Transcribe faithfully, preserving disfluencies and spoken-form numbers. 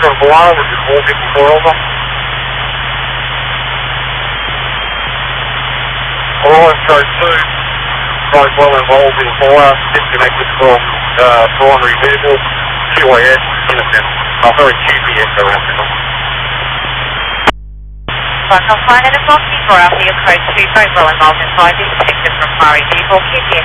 children below, or just walking before over? Alright, so two, both well involved in fire, disconnected from uh, primary vehicle, Q A S, innocent. Oh, sorry, Q P S around the One, I'll find an approximate for Alpha, your code two, both well involved in fire, disconnected from primary vehicle, Q P S.